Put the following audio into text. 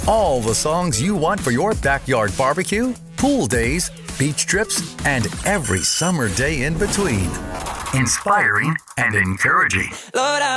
All the songs you want for your backyard barbecue, pool days, beach trips, and every summer day in between. Inspiring and encouraging. Lord,